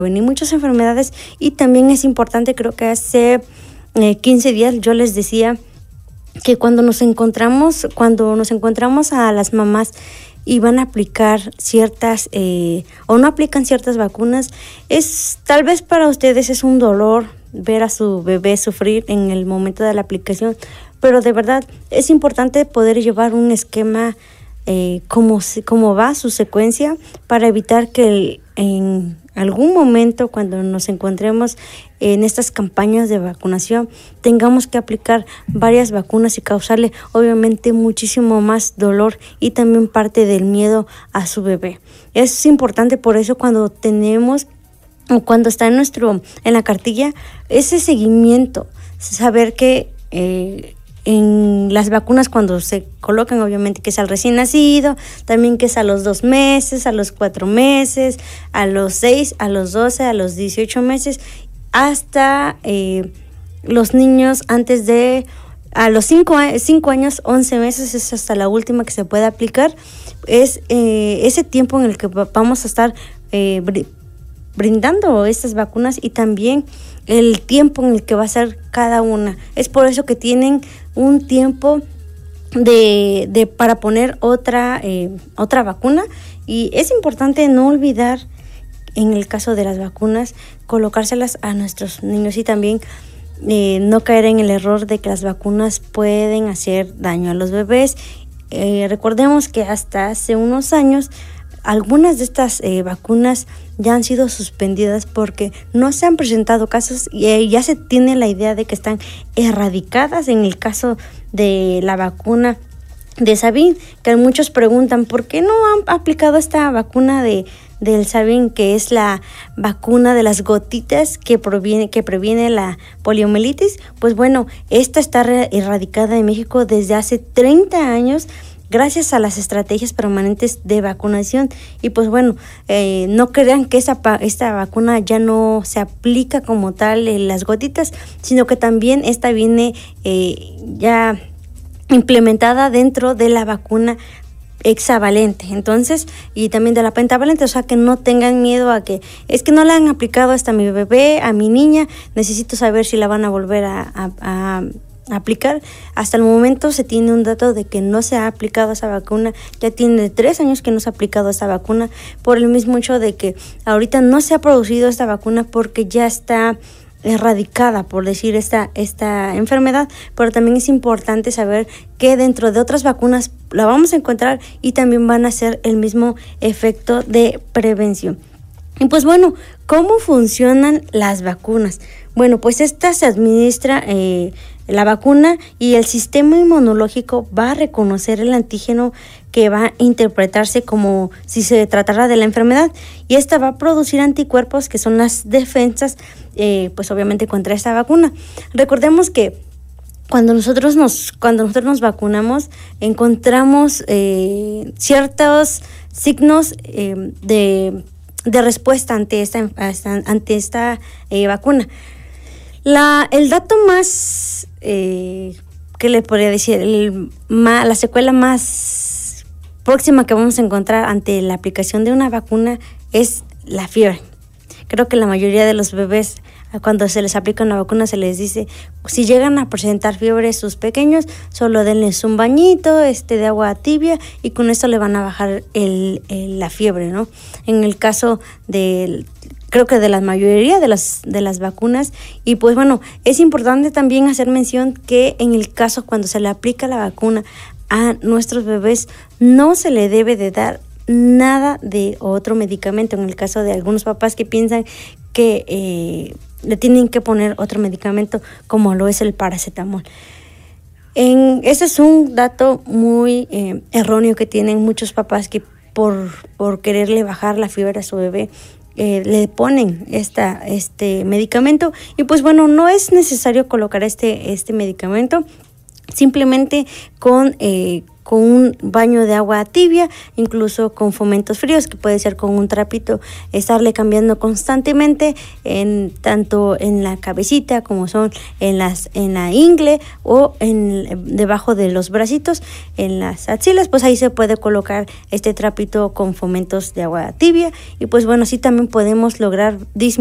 prevenir muchas enfermedades. Y también es importante, creo que hace 15 días yo les decía que cuando nos encontramos a las mamás y van a aplicar ciertas o no aplican ciertas vacunas, tal vez para ustedes es un dolor ver a su bebé sufrir en el momento de la aplicación, pero de verdad es importante poder llevar un esquema cómo va su secuencia, para evitar que en algún momento, cuando nos encontremos en estas campañas de vacunación, tengamos que aplicar varias vacunas y causarle obviamente muchísimo más dolor y también parte del miedo a su bebé. Es importante, por eso cuando está en la cartilla, ese seguimiento, saber que en las vacunas, cuando se colocan, obviamente que es al recién nacido, también que es a los 2 meses, a los 4 meses, a los 6, a los 12, a los 18 meses, hasta los niños a los 5 años, 11 meses, es hasta la última que se puede aplicar. Es ese tiempo en el que vamos a estar brindando estas vacunas, y también el tiempo en el que va a ser cada una. Es por eso que tienen un tiempo para poner otra vacuna, y es importante no olvidar, en el caso de las vacunas, colocárselas a nuestros niños, y también no caer en el error de que las vacunas pueden hacer daño a los bebés. Recordemos que hasta hace unos años algunas de estas vacunas ya han sido suspendidas porque no se han presentado casos, y ya se tiene la idea de que están erradicadas. En el caso de la vacuna de Sabin, que muchos preguntan por qué no han aplicado esta vacuna del Sabin, que es la vacuna de las gotitas que previene la poliomielitis. Pues bueno, esta está erradicada en México desde hace 30 años, gracias a las estrategias permanentes de vacunación. Y pues bueno, no crean que esta vacuna ya no se aplica como tal en las gotitas, sino que también esta viene ya implementada dentro de la vacuna hexavalente, entonces, y también de la pentavalente. O sea, que no tengan miedo a que es que no la han aplicado hasta a mi bebé, a mi niña, necesito saber si la van a volver a aplicar. Hasta el momento se tiene un dato de que no se ha aplicado esa vacuna. Ya tiene 3 años que no se ha aplicado esa vacuna, por el mismo hecho de que ahorita no se ha producido esta vacuna porque ya está erradicada, por decir, esta enfermedad. Pero también es importante saber que dentro de otras vacunas la vamos a encontrar y también van a hacer el mismo efecto de prevención. Y pues bueno, ¿cómo funcionan las vacunas? Bueno, pues esta se administra la vacuna, y el sistema inmunológico va a reconocer el antígeno que va a interpretarse como si se tratara de la enfermedad, y esta va a producir anticuerpos, que son las defensas, pues obviamente contra esta vacuna. Recordemos que cuando nosotros nos vacunamos, encontramos ciertos signos de respuesta ante esta vacuna. El dato más que le podría decir, la secuela más próxima que vamos a encontrar ante la aplicación de una vacuna es la fiebre. Creo que la mayoría de los bebés, cuando se les aplica una vacuna, se les dice, si llegan a presentar fiebre sus pequeños, solo denles un bañito de agua tibia, y con esto le van a bajar la fiebre, ¿no? En el caso creo que de la mayoría de las vacunas. Y pues bueno, es importante también hacer mención que en el caso cuando se le aplica la vacuna a nuestros bebés, no se le debe de dar nada de otro medicamento. En el caso de algunos papás que piensan que le tienen que poner otro medicamento, como lo es el paracetamol. Ese es un dato muy erróneo que tienen muchos papás, que por quererle bajar la fiebre a su bebé, le ponen este medicamento. Y pues bueno, no es necesario colocar este medicamento. Simplemente con con un baño de agua tibia, incluso con fomentos fríos, que puede ser con un trapito, estarle cambiando constantemente, tanto en la cabecita como son en la ingle o debajo de los bracitos, en las axilas. Pues ahí se puede colocar este trapito con fomentos de agua tibia, y pues bueno, así también podemos lograr disminuir